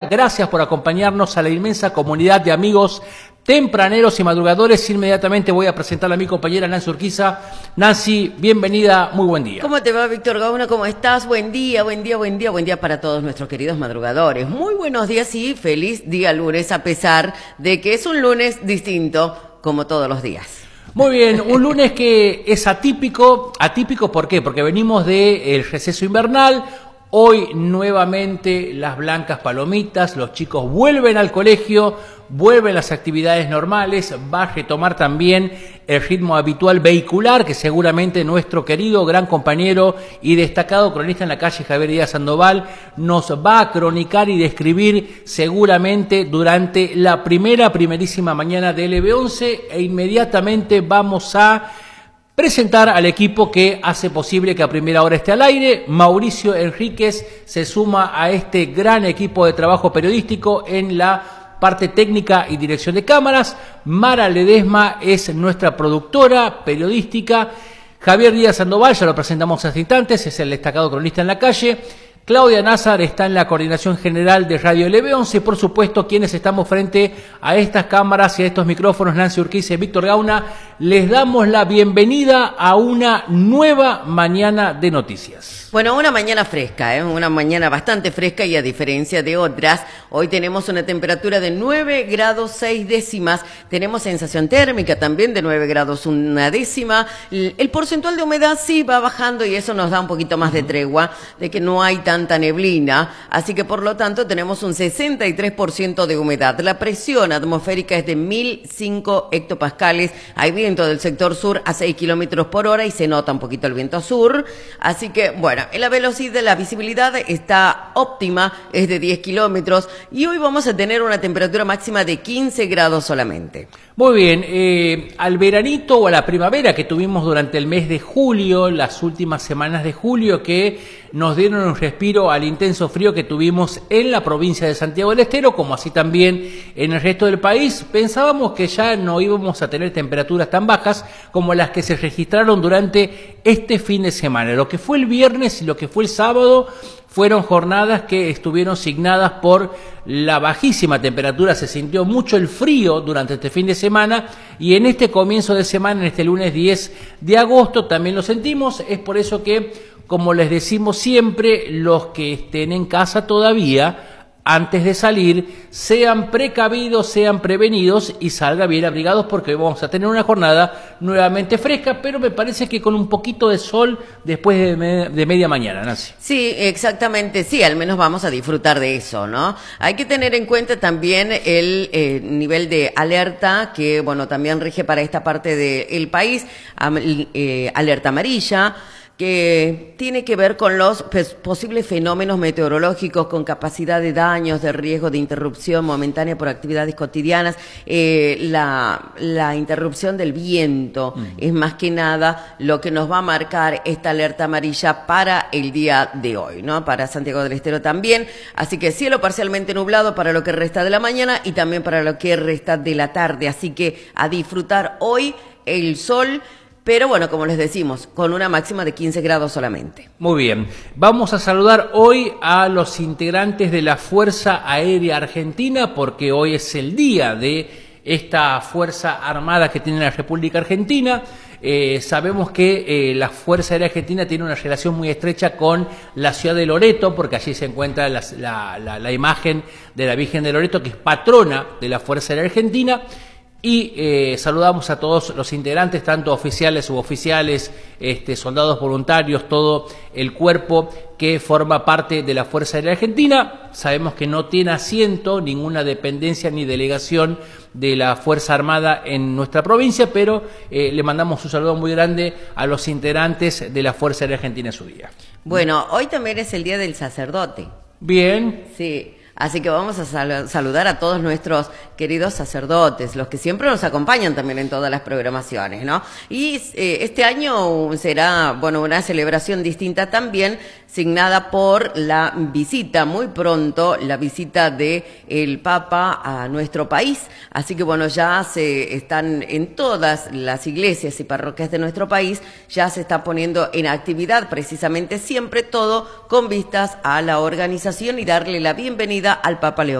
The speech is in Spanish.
Gracias por acompañarnos a la inmensa comunidad de amigos tempraneros y madrugadores. Inmediatamente voy a presentar a mi compañera Nancy Urquiza. Nancy, bienvenida, muy buen día. ¿Cómo te va, Víctor Gauna? ¿Cómo estás? Buen día, buen día, buen día, buen día para todos nuestros queridos madrugadores. Muy buenos días y feliz día lunes, a pesar de que es un lunes distinto como todos los días. Muy bien, un lunes que es atípico. ¿Atípico por qué? Porque venimos del receso invernal. Hoy nuevamente las blancas palomitas, los chicos vuelven al colegio, vuelven las actividades normales, va a retomar también el ritmo habitual vehicular que seguramente nuestro querido gran compañero y destacado cronista en la calle Javier Díaz Sandoval nos va a cronicar y describir seguramente durante la primerísima mañana de LB11 e inmediatamente vamos a presentar al equipo que hace posible que a primera hora esté al aire. Mauricio Enríquez se suma a este gran equipo de trabajo periodístico en la parte técnica y dirección de cámaras. Mara Ledesma es nuestra productora periodística. Javier Díaz Sandoval, ya lo presentamos hace instantes, es el destacado cronista en la calle. Claudia Nazar está en la coordinación general de Radio LB11 y por supuesto quienes estamos frente a estas cámaras y a estos micrófonos, Nancy Urquiza y Víctor Gauna, les damos la bienvenida a una nueva mañana de noticias. Bueno, una mañana fresca, una mañana bastante fresca y a diferencia de otras, hoy tenemos una temperatura de 9 grados 6 décimas, tenemos sensación térmica también de 9 grados 1 décima, el porcentual de humedad sí va bajando y eso nos da un poquito más de tregua, de que no hay tanta neblina, así que por lo tanto tenemos un 63% de humedad. La presión atmosférica es de 1005 hectopascales, hay viento del sector sur a 6 kilómetros por hora y se nota un poquito el viento sur, así que bueno, la velocidad, la visibilidad está óptima, es de 10 kilómetros y hoy vamos a tener una temperatura máxima de 15 grados solamente. Muy bien, al veranito o a la primavera que tuvimos durante el mes de julio, las últimas semanas de julio que nos dieron un respiro al intenso frío que tuvimos en la provincia de Santiago del Estero, como así también en el resto del país, pensábamos que ya no íbamos a tener temperaturas tan bajas como las que se registraron durante este fin de semana. Lo que fue el viernes y lo que fue el sábado fueron jornadas que estuvieron signadas por la bajísima temperatura, se sintió mucho el frío durante este fin de semana y en este comienzo de semana, en este lunes 10 de agosto, también lo sentimos. Es por eso que, como les decimos siempre, los que estén en casa todavía, antes de salir, sean precavidos, sean prevenidos y salgan bien abrigados porque hoy vamos a tener una jornada nuevamente fresca, pero me parece que con un poquito de sol después de media mañana, Nancy. Sí, exactamente, sí, al menos vamos a disfrutar de eso, ¿no? Hay que tener en cuenta también el nivel de alerta que, bueno, también rige para esta parte del país, alerta amarilla, que tiene que ver con los posibles fenómenos meteorológicos con capacidad de daños, de riesgo de interrupción momentánea por actividades cotidianas. La interrupción del viento es más que nada lo que nos va a marcar esta alerta amarilla para el día de hoy, ¿no? Para Santiago del Estero también. Así que cielo parcialmente nublado para lo que resta de la mañana y también para lo que resta de la tarde. Así que a disfrutar hoy el sol. Pero bueno, como les decimos, con una máxima de 15 grados solamente. Muy bien. Vamos a saludar hoy a los integrantes de la Fuerza Aérea Argentina, porque hoy es el día de esta Fuerza Armada que tiene la República Argentina. Sabemos que la Fuerza Aérea Argentina tiene una relación muy estrecha con la ciudad de Loreto, porque allí se encuentra la imagen de la Virgen de Loreto, que es patrona de la Fuerza Aérea Argentina. Y saludamos a todos los integrantes, tanto oficiales, suboficiales, soldados voluntarios, todo el cuerpo que forma parte de la Fuerza Aérea Argentina. Sabemos que no tiene asiento ninguna dependencia ni delegación de la Fuerza Armada en nuestra provincia, pero le mandamos un saludo muy grande a los integrantes de la Fuerza Aérea Argentina en su día. Bueno, hoy también es el Día del Sacerdote. Bien. Sí. Así que vamos a saludar a todos nuestros queridos sacerdotes, los que siempre nos acompañan también en todas las programaciones, ¿no? Y este año será, bueno, una celebración distinta también, signada por la visita, muy pronto, la visita de el Papa a nuestro país. Así que bueno, ya se están en todas las iglesias y parroquias de nuestro país, ya se está poniendo en actividad precisamente siempre todo con vistas a la organización y darle la bienvenida al Papa León.